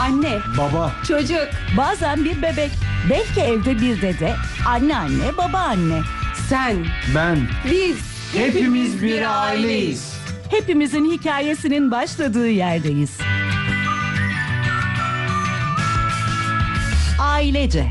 Anne, Baba, çocuk, Bazen bir bebek, belki evde bir dede, anneanne, babaanne. sen, ben, biz hepimiz bir aileyiz. Hepimizin hikayesinin başladığı yerdeyiz. Ailece.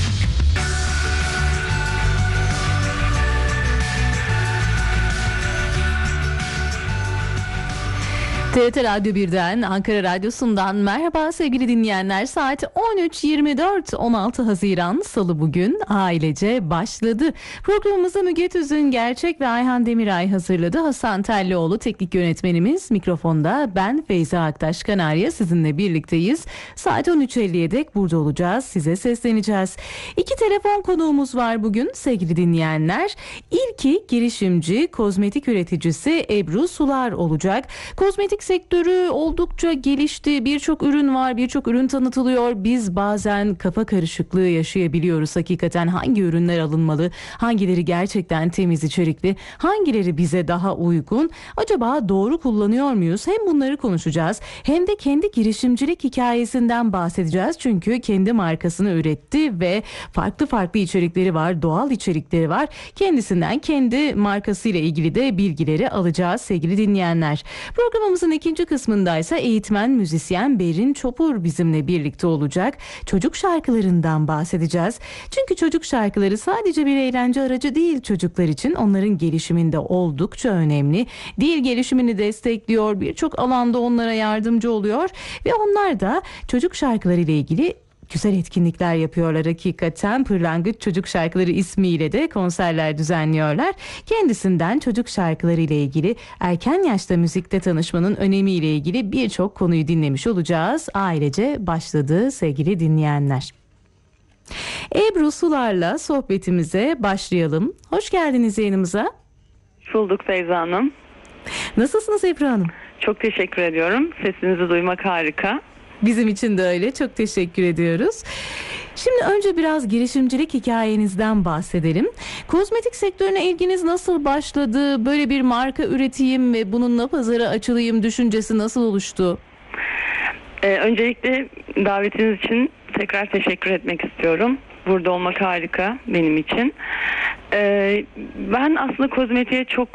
TRT Radyo 1'den, Ankara Radyosu'ndan merhaba sevgili dinleyenler. Saat 13.24, 16 Haziran Salı bugün ailece başladı. Programımızı Müge Tüzün Gerçek ve Ayhan Demiray hazırladı. Hasan Tellioğlu teknik yönetmenimiz, mikrofonda ben Feyza Aktaş Kanarya sizinle birlikteyiz. Saat 13.50'ye dek burada olacağız, size sesleneceğiz. İki telefon konuğumuz var bugün sevgili dinleyenler. İlki girişimci, kozmetik üreticisi Ebru Sular olacak. Kozmetik sektörü oldukça gelişti. Birçok ürün var, birçok ürün tanıtılıyor. Biz bazen kafa karışıklığı yaşayabiliyoruz. Hakikaten hangi ürünler alınmalı? Hangileri gerçekten temiz içerikli? Hangileri bize daha uygun? Acaba doğru kullanıyor muyuz? Hem bunları konuşacağız, hem de kendi girişimcilik hikayesinden bahsedeceğiz. Çünkü kendi markasını üretti ve farklı içerikleri var, doğal içerikleri var. Kendisinden, kendi markasıyla ilgili de bilgileri alacağız sevgili dinleyenler. Programımızın ikinci kısmındaysa eğitmen müzisyen Berin Çopur bizimle birlikte olacak. Çocuk şarkılarından bahsedeceğiz. Çünkü çocuk şarkıları sadece bir eğlence aracı değil çocuklar için. Onların gelişiminde oldukça önemli. Dil gelişimini destekliyor. Birçok alanda onlara yardımcı oluyor. Ve onlar da çocuk şarkıları ile ilgili güzel etkinlikler yapıyorlar hakikaten. Pırlangıç Çocuk Şarkıları ismiyle de konserler düzenliyorlar. Kendisinden çocuk şarkıları ile ilgili, erken yaşta müzikte tanışmanın önemiyle ilgili birçok konuyu dinlemiş olacağız. Ailece başladı sevgili dinleyenler. Ebru Sular'la sohbetimize başlayalım. Hoş geldiniz yayınımıza. Bulduk Feyza Hanım. Nasılsınız Ebru Hanım? Çok teşekkür ediyorum. Sesinizi duymak harika. Bizim için de öyle. Çok teşekkür ediyoruz. Şimdi önce biraz girişimcilik hikayenizden bahsedelim. Kozmetik sektörüne ilginiz nasıl başladı? Böyle bir marka üreteyim ve bununla pazara açılayım düşüncesi nasıl oluştu? Öncelikle davetiniz için tekrar teşekkür etmek istiyorum. Burada olmak harika benim için. Ben aslında kozmetiğe çok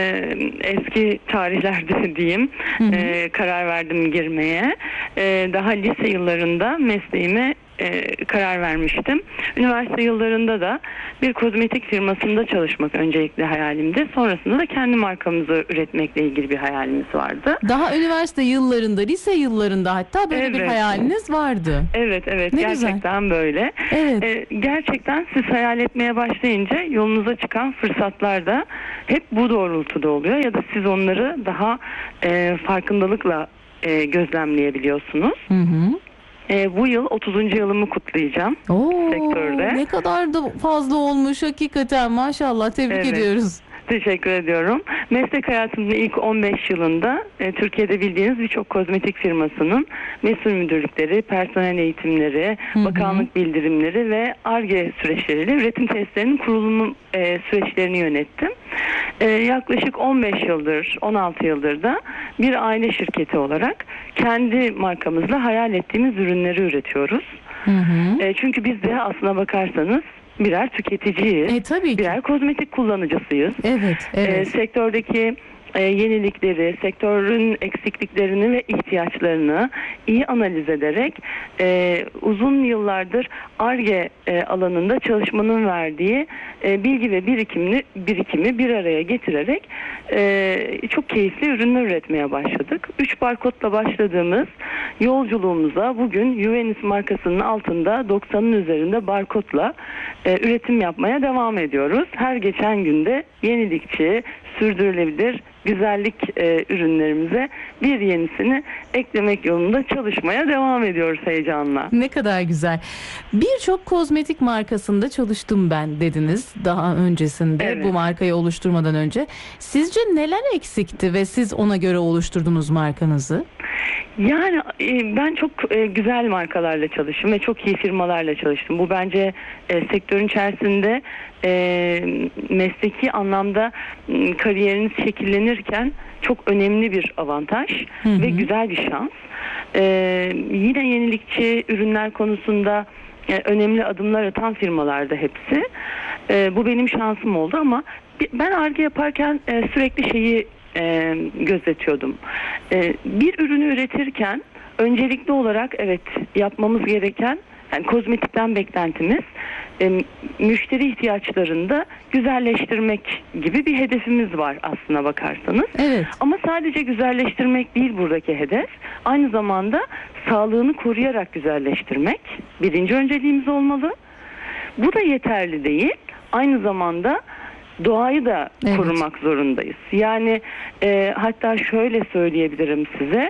eski tarihlerde diyeyim karar verdim girmeye. Daha lise yıllarında mesleğime karar vermiştim. Üniversite yıllarında da bir kozmetik firmasında çalışmak öncelikle hayalimdi. Sonrasında da kendi markamızı üretmekle ilgili bir hayalimiz vardı. Daha üniversite yıllarında, lise yıllarında hatta böyle bir hayaliniz vardı. Evet, Ne gerçekten güzel. Böyle. Evet. Gerçekten siz hayal etmeye başlayınca yolunuza çıkan fırsatlar da hep bu doğrultuda oluyor ya da siz onları daha farkındalıkla gözlemleyebiliyorsunuz. Hı hı. Bu yıl 30. yılımı kutlayacağım sektörde. Ne kadar da fazla olmuş hakikaten, maşallah, tebrik ediyoruz. Teşekkür ediyorum. Meslek hayatımın ilk 15 yılında Türkiye'de bildiğiniz birçok kozmetik firmasının mesul müdürlükleri, personel eğitimleri, bakanlık bildirimleri ve Ar-Ge süreçleriyle üretim testlerinin kurulumu süreçlerini yönettim. Yaklaşık 15 yıldır, 16 yıldır da bir aile şirketi olarak kendi markamızla hayal ettiğimiz ürünleri üretiyoruz. Çünkü biz de aslına bakarsanız birer tüketiciyiz. Tabii ki. Birer kozmetik kullanıcısıyız. Evet. Sektördeki yenilikleri, sektörün eksikliklerini ve ihtiyaçlarını iyi analiz ederek uzun yıllardır Ar-Ge alanında çalışmanın verdiği bilgi ve birikimi bir araya getirerek çok keyifli ürünler üretmeye başladık. 3 barkodla başladığımız yolculuğumuza bugün Juvenis markasının altında 90'ın üzerinde barkodla üretim yapmaya devam ediyoruz. Her geçen günde yenilikçi, sürdürülebilir güzellik ürünlerimize bir yenisini eklemek yolunda çalışmaya devam ediyoruz heyecanla. Ne kadar güzel. Birçok kozmetik markasında çalıştım ben dediniz daha öncesinde, bu markayı oluşturmadan önce. Sizce neler eksikti ve siz ona göre oluşturdunuz markanızı? Yani ben çok güzel markalarla çalıştım ve çok iyi firmalarla çalıştım. Bu bence sektörün içerisinde mesleki anlamda kariyeriniz şekillenirken çok önemli bir avantaj ve güzel bir şans. Yine yenilikçi ürünler konusunda önemli adımlar atan firmalarda hepsi. Bu benim şansım oldu ama ben Ar-Ge yaparken sürekli şeyi gözetiyordum. Bir ürünü üretirken öncelikli olarak evet yapmamız gereken, yani kozmetikten beklentimiz müşteri ihtiyaçlarında güzelleştirmek gibi bir hedefimiz var aslına bakarsanız. Evet. Ama sadece güzelleştirmek değil buradaki hedef. Aynı zamanda sağlığını koruyarak güzelleştirmek birinci önceliğimiz olmalı. Bu da yeterli değil. Aynı zamanda doğayı da korumak zorundayız. Yani hatta şöyle söyleyebilirim size.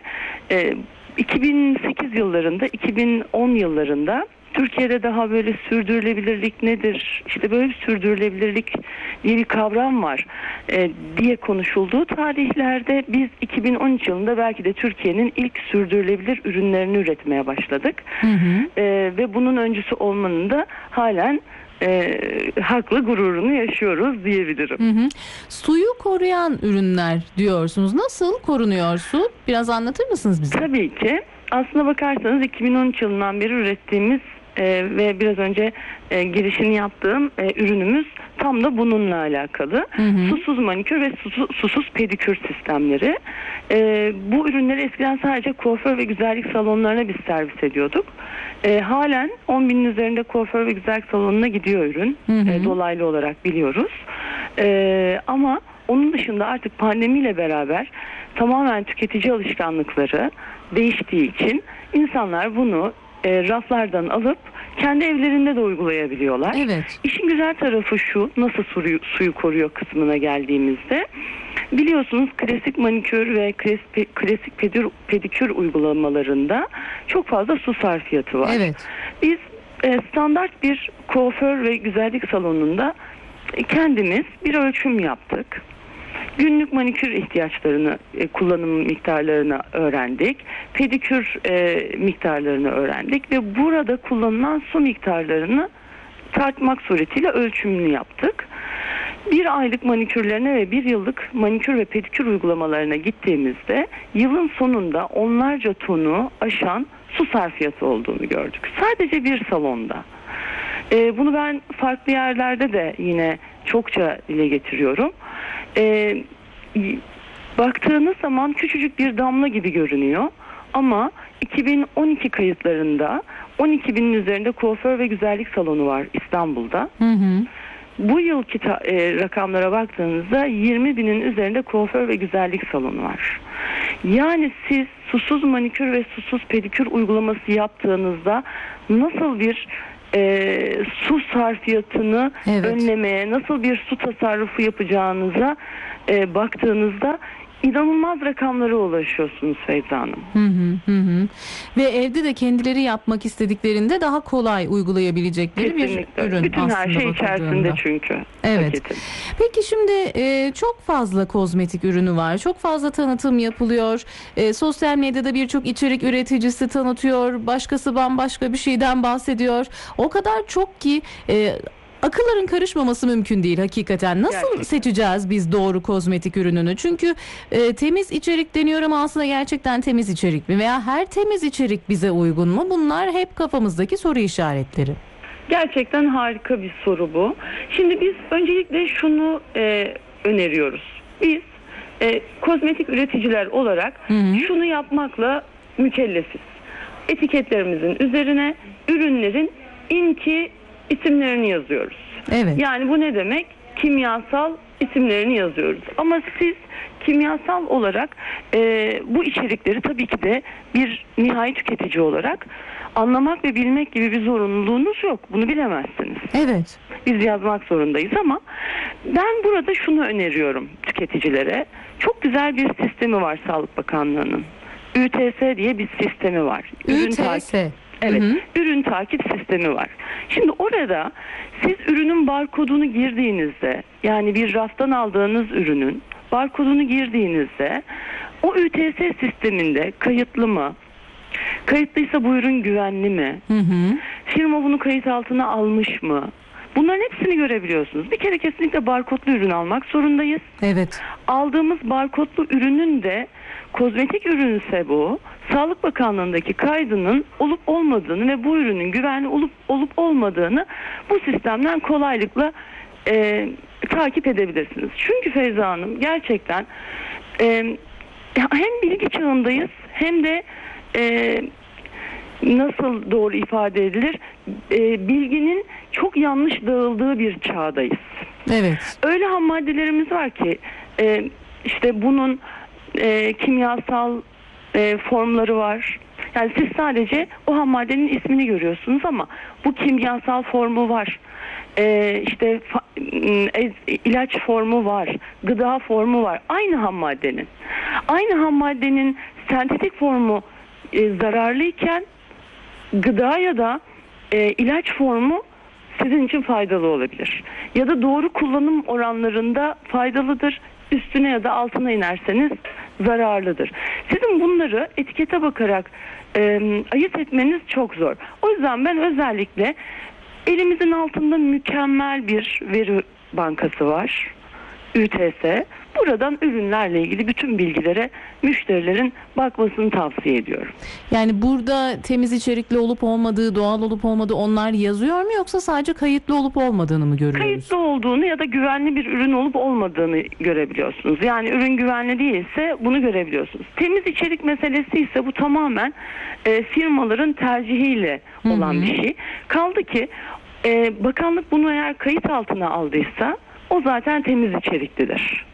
2008 yıllarında, 2010 yıllarında Türkiye'de daha böyle sürdürülebilirlik nedir, İşte böyle bir sürdürülebilirlik diye bir kavram var diye konuşulduğu tarihlerde biz 2013 yılında belki de Türkiye'nin ilk sürdürülebilir ürünlerini üretmeye başladık. Ve bunun öncüsü olmanın da halen haklı gururunu yaşıyoruz diyebilirim. Suyu koruyan ürünler diyorsunuz. Nasıl korunuyor su? Biraz anlatır mısınız bize? Tabii ki. Aslına bakarsanız 2013 yılından beri ürettiğimiz ve biraz önce girişini yaptığım ürünümüz tam da bununla alakalı. Susuz manikür ve susuz pedikür sistemleri. Bu ürünleri eskiden sadece kuaför ve güzellik salonlarına biz servis ediyorduk. Halen 10.000'in üzerinde kuaför ve güzellik salonuna gidiyor ürün. Dolaylı olarak biliyoruz. Ama onun dışında artık pandemiyle beraber tamamen tüketici alışkanlıkları değiştiği için insanlar bunu raflardan alıp kendi evlerinde de uygulayabiliyorlar. Evet. İşin güzel tarafı şu, nasıl suyu koruyor kısmına geldiğimizde, biliyorsunuz klasik manikür ve klasik pedikür uygulamalarında çok fazla su sarfiyatı var. Evet. Biz standart bir kuaför ve güzellik salonunda kendimiz bir ölçüm yaptık. Günlük manikür ihtiyaçlarını, kullanım miktarlarını öğrendik. Pedikür miktarlarını öğrendik ve burada kullanılan su miktarlarını tartmak suretiyle ölçümünü yaptık. Bir aylık manikürlerine ve bir yıllık manikür ve pedikür uygulamalarına gittiğimizde yılın sonunda onlarca tonu aşan su sarfiyatı olduğunu gördük. Sadece bir salonda. Bunu ben farklı yerlerde de yine çokça dile getiriyorum. Baktığınız zaman küçücük bir damla gibi görünüyor ama 2012 kayıtlarında 12.000'in üzerinde kuaför ve güzellik salonu var İstanbul'da. Bu yılki rakamlara baktığınızda 20.000'in üzerinde kuaför ve güzellik salonu var. Yani siz susuz manikür ve susuz pedikür uygulaması yaptığınızda nasıl bir su sarfiyatını önlemeye, nasıl bir su tasarrufu yapacağınıza baktığınızda inanılmaz rakamlara ulaşıyorsunuz Feyza Hanım. Ve evde de kendileri yapmak istediklerinde daha kolay uygulayabilecekleri Kesinlikle. bir ürün Bütün aslında her şey içerisinde bakıldığında. çünkü. Evet. Paketin. Peki şimdi çok fazla kozmetik ürünü var. Çok fazla tanıtım yapılıyor. Sosyal medyada birçok içerik üreticisi tanıtıyor. Başkası bambaşka bir şeyden bahsediyor. O kadar çok ki akılların karışmaması mümkün değil hakikaten. Nasıl Gerçekten seçeceğiz biz doğru kozmetik ürününü? Çünkü temiz içerik deniyor ama aslında gerçekten temiz içerik mi? Veya her temiz içerik bize uygun mu? Bunlar hep kafamızdaki soru işaretleri. Gerçekten harika bir soru bu. Şimdi biz öncelikle şunu öneriyoruz. Biz kozmetik üreticiler olarak şunu yapmakla mükellefiz. Etiketlerimizin üzerine ürünlerin inki isimlerini yazıyoruz. Evet. Yani bu ne demek? Kimyasal isimlerini yazıyoruz. Ama siz kimyasal olarak bu içerikleri tabii ki de bir nihai tüketici olarak anlamak ve bilmek gibi bir zorunluluğunuz yok. Bunu bilemezsiniz. Evet. Biz yazmak zorundayız ama ben burada şunu öneriyorum tüketicilere. Çok güzel bir sistemi var Sağlık Bakanlığı'nın. ÜTS diye bir sistemi var. ÜTS. Evet, ürün takip sistemi var. Şimdi orada siz ürünün barkodunu girdiğinizde, yani bir raftan aldığınız ürünün barkodunu girdiğinizde o ÜTS sisteminde kayıtlı mı? Kayıtlıysa bu ürün güvenli mi? Firma bunu kayıt altına almış mı? Bunların hepsini görebiliyorsunuz. Bir kere kesinlikle barkodlu ürün almak zorundayız. Evet. Aldığımız barkodlu ürünün de kozmetik ürünse bu, Sağlık Bakanlığı'ndaki kaydının olup olmadığını ve bu ürünün güvenli olup olmadığını bu sistemden kolaylıkla takip edebilirsiniz. Çünkü Feyza Hanım gerçekten hem bilgi çağındayız hem de nasıl doğru ifade edilir, bilginin çok yanlış dağıldığı bir çağdayız. Evet. Öyle ham maddelerimiz var ki işte bunun kimyasal formları var. Yani siz sadece o ham maddenin ismini görüyorsunuz ama bu kimyasal formu var. İşte ilaç formu var, gıda formu var. Aynı ham maddenin. Aynı ham maddenin sentetik formu zararlıyken gıda ya da ilaç formu sizin için faydalı olabilir. Ya da doğru kullanım oranlarında faydalıdır. Üstüne ya da altına inerseniz zararlıdır. Sizin bunları etikete bakarak ayırt etmeniz çok zor. O yüzden ben özellikle elimizin altında mükemmel bir veri bankası var. ÜTS. Buradan ürünlerle ilgili bütün bilgilere müşterilerin bakmasını tavsiye ediyorum. Yani burada temiz içerikli olup olmadığı, doğal olup olmadığı onlar yazıyor mu, yoksa sadece kayıtlı olup olmadığını mı görüyoruz? Kayıtlı olduğunu ya da güvenli bir ürün olup olmadığını görebiliyorsunuz. Yani ürün güvenli değilse bunu görebiliyorsunuz. Temiz içerik meselesi ise bu tamamen firmaların tercihiyle olan bir şey. Kaldı ki bakanlık bunu eğer kayıt altına aldıysa o zaten temiz içeriklidir.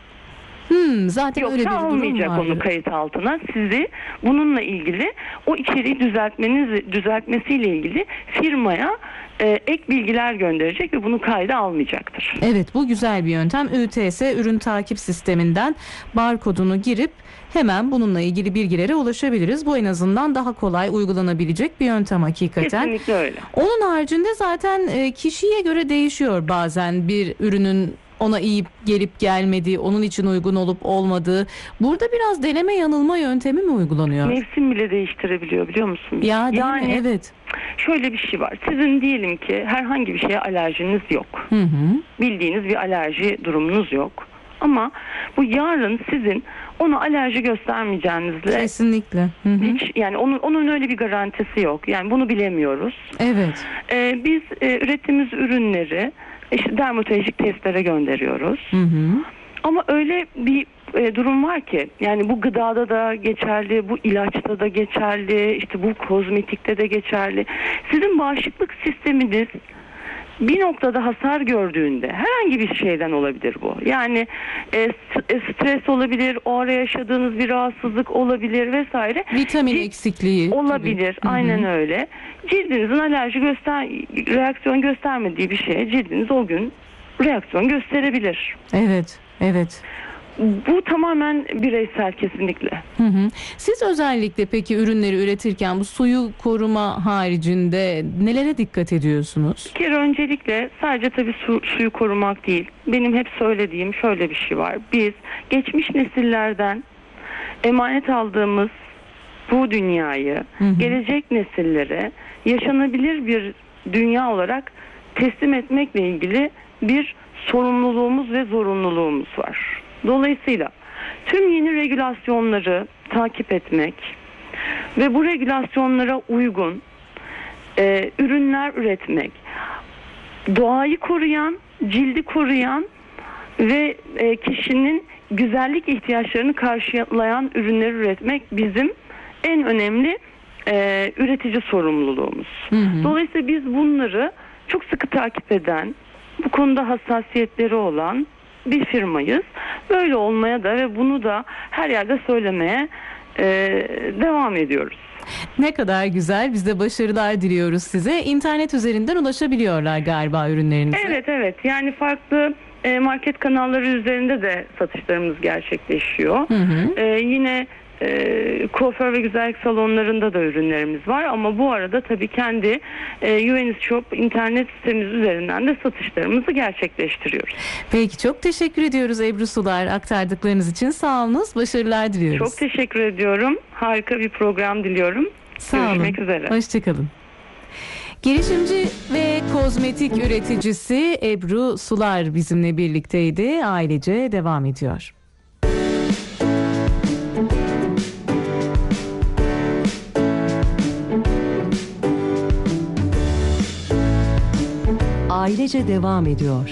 Zaten Yoksa öyle bir durum almayacak var. onu kayıt altına. Sizi bununla ilgili o içeriği düzeltmesiyle ilgili firmaya ek bilgiler gönderecek ve bunu kayda almayacaktır. Evet, bu güzel bir yöntem. ÜTS ürün takip sisteminden barkodunu girip hemen bununla ilgili bilgilere ulaşabiliriz. Bu en azından daha kolay uygulanabilecek bir yöntem hakikaten. Kesinlikle öyle. Onun haricinde zaten kişiye göre değişiyor bazen bir ürünün ona iyi gelip gelmediği, onun için uygun olup olmadığı. Burada biraz deneme yanılma yöntemi mi uygulanıyor? Mevsim bile değiştirebiliyor, biliyor musunuz? Ya değil mi? Evet. Şöyle bir şey var. Sizin diyelim ki herhangi bir şeye alerjiniz yok. Bildiğiniz bir alerji durumunuz yok. Ama bu yarın sizin ona alerji göstermeyeceğinizle Kesinlikle. hiç, yani onun öyle bir garantisi yok. Yani bunu bilemiyoruz. Evet. Biz ürettiğimiz ürünleri işte dermatolojik testlere gönderiyoruz. Ama öyle bir durum var ki, yani bu gıdada da geçerli, bu ilaçta da geçerli, işte bu kozmetikte de geçerli. Sizin bağışıklık sisteminiz bir noktada hasar gördüğünde, herhangi bir şeyden olabilir bu. Yani stres olabilir, o ara yaşadığınız bir rahatsızlık olabilir vesaire. Vitamin eksikliği olabilir. Gibi. Aynen öyle. Cildinizin alerji reaksiyon göstermediği bir şeye cildiniz o gün reaksiyon gösterebilir. Evet, evet. Bu tamamen bireysel kesinlikle. Siz özellikle peki ürünleri üretirken bu suyu koruma haricinde nelere dikkat ediyorsunuz? Bir kere öncelikle sadece tabii suyu korumak değil. Benim hep söylediğim şöyle bir şey var. Biz geçmiş nesillerden emanet aldığımız bu dünyayı gelecek nesillere yaşanabilir bir dünya olarak teslim etmekle ilgili bir sorumluluğumuz ve zorunluluğumuz var. Dolayısıyla tüm yeni regülasyonları takip etmek ve bu regülasyonlara uygun ürünler üretmek, doğayı koruyan, cildi koruyan ve kişinin güzellik ihtiyaçlarını karşılayan ürünleri üretmek bizim en önemli üretici sorumluluğumuz. Dolayısıyla biz bunları çok sıkı takip eden, bu konuda hassasiyetleri olan bir firmayız. Böyle olmaya da ve bunu da her yerde söylemeye devam ediyoruz. Ne kadar güzel. Biz de başarılar diliyoruz size. İnternet üzerinden ulaşabiliyorlar galiba ürünlerinize. Evet. Yani farklı market kanalları üzerinde de satışlarımız gerçekleşiyor. Yine kuaför ve güzellik salonlarında da ürünlerimiz var ama bu arada tabii kendi Juvenis Shop internet sitemiz üzerinden de satışlarımızı gerçekleştiriyoruz. Peki, çok teşekkür ediyoruz Ebru Sular, aktardıklarınız için. Sağ olunuz, başarılar diliyoruz. Çok teşekkür ediyorum. Harika bir program diliyorum. Sağ olun. Görüşmek üzere. Hoşçakalın. Girişimci ve kozmetik üreticisi Ebru Sular bizimle birlikteydi. Ailece devam ediyor. Ailece devam ediyor.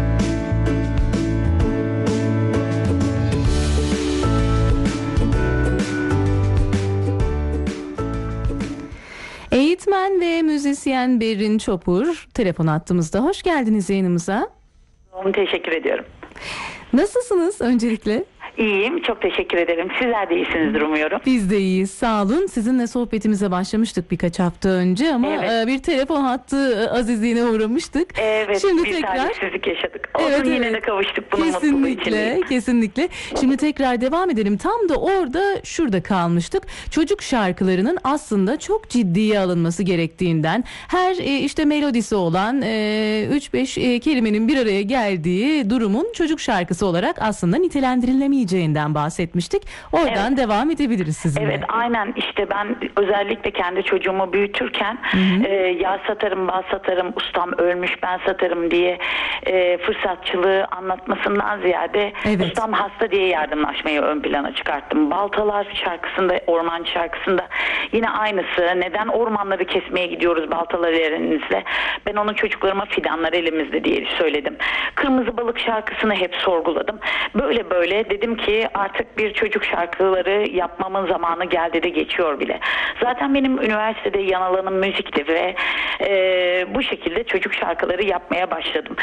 Eğitmen ve müzisyen Berrin Çopur telefon hattımızda. Hoş geldiniz yayınımıza. Teşekkür ediyorum. Nasılsınız öncelikle? İyiyim, çok teşekkür ederim. Sizler de iyisinizdir umuyorum. Biz de iyiyiz, sağ olun. Sizinle sohbetimize başlamıştık birkaç hafta önce ama Evet. bir telefon hattı azizliğine uğramıştık. Evet, Şimdi bir tekrar talihsizlik yaşadık. Olsun, yine de kavuştuk bunun mutluluğu için. Kesinlikle. Şimdi tekrar devam edelim. Tam da şurada kalmıştık. Çocuk şarkılarının aslında çok ciddiye alınması gerektiğinden, her işte melodisi olan 3-5 kelimenin bir araya geldiği durumun çocuk şarkısı olarak aslında nitelendirilemeyeceğinden bahsetmiştik. Oradan devam edebiliriz sizinle. Evet, aynen. İşte ben özellikle kendi çocuğumu büyütürken yağ satarım, bal satarım, ustam ölmüş ben satarım diye fırsatçılığı anlatmasından ziyade ustam hasta diye yardımlaşmayı ön plana çıkarttım. Baltalar şarkısında, ormancı şarkısında yine aynısı. Neden ormanları kesmeye gidiyoruz baltalar elinizle? Ben onu çocuklarıma fidanlar elimizde diye söyledim. Kırmızı Balık şarkısını hep sorguladım. Böyle dedim ki artık bir çocuk şarkıları yapmamın zamanı geldi de geçiyor bile. Zaten benim üniversitede yan alanım müzikti ve bu şekilde çocuk şarkıları yapmaya başladım.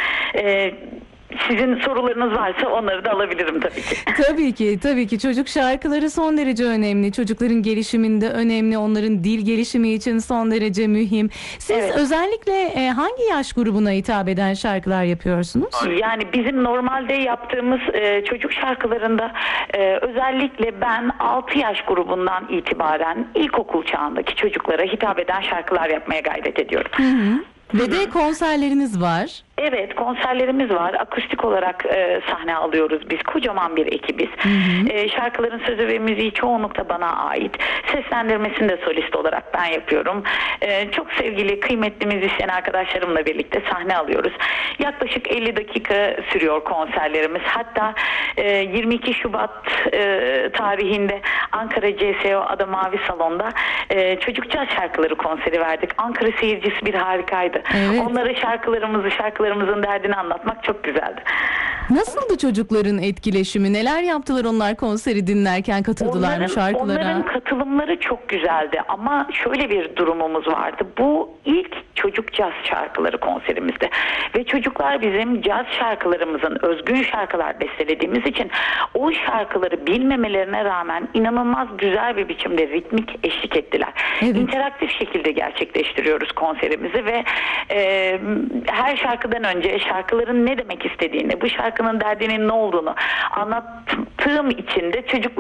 Sizin sorularınız varsa onları da alabilirim tabii ki. Tabii ki çocuk şarkıları son derece önemli. Çocukların gelişiminde önemli. Onların dil gelişimi için son derece mühim. Siz özellikle hangi yaş grubuna hitap eden şarkılar yapıyorsunuz? Yani bizim normalde yaptığımız çocuk şarkılarında özellikle ben 6 yaş grubundan itibaren ilkokul çağındaki çocuklara hitap eden şarkılar yapmaya gayret ediyorum. Ve de konserleriniz var. Evet, konserlerimiz var. Akustik olarak sahne alıyoruz biz. Kocaman bir ekibiz. Şarkıların sözü ve müziği çoğunlukla bana ait. Seslendirmesini de solist olarak ben yapıyorum. Çok sevgili, kıymetli müzisyen arkadaşlarımla birlikte sahne alıyoruz. Yaklaşık 50 dakika sürüyor konserlerimiz. Hatta 22 Şubat tarihinde Ankara CSO Ada Mavi Salon'da çocukça şarkıları konseri verdik. Ankara seyircisi bir harikaydı. Evet. Onlara şarkılarımızın derdini anlatmak çok güzeldi. Nasıldı çocukların etkileşimi? Neler yaptılar onlar konseri dinlerken? Katıldılar mı şarkılara? Onların katılımları çok güzeldi ama şöyle bir durumumuz vardı. Bu ilk çocuk caz şarkıları konserimizde. Ve çocuklar bizim caz şarkılarımızın özgün şarkılar bestelediğimiz için o şarkıları bilmemelerine rağmen inanılmaz güzel bir biçimde ritmik eşlik ettiler. Evet. İnteraktif şekilde gerçekleştiriyoruz konserimizi ve her şarkıdan önce şarkıların ne demek istediğini, bu şarkının derdinin ne olduğunu anlattığım için de çocuklar